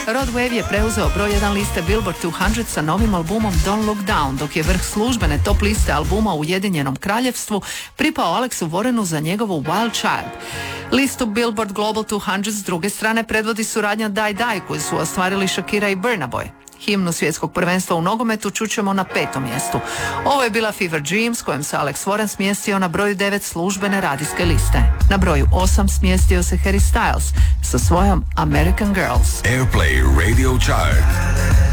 Rod Wave je preuzeo broj 1 liste Billboard 200 sa novim albumom Don't Look Down, dok je vrh službene top liste albuma u Ujedinjenom Kraljevstvu pripao Alexu Warrenu za njegovu Wild Child. Listu Billboard Global 200 s druge strane predvodi suradnja Die Die koju su ostvarili Shakira i Burna Boy. Himnu svjetskog prvenstva u nogometu čućemo na 5. mjestu. Ovo je bila Fever Dream s kojom se Alex Warren smjestio na broju 9 službene radijske liste. Na broju 8 smjestio se Harry Styles sa svojom American Girls. Airplay Radio Chart.